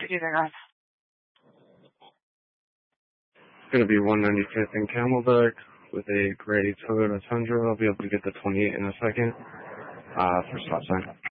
either guy. It's going to be 195th and Camelback with a gray Toyota Tundra. I'll be able to get the 28 in a second. For stop sign.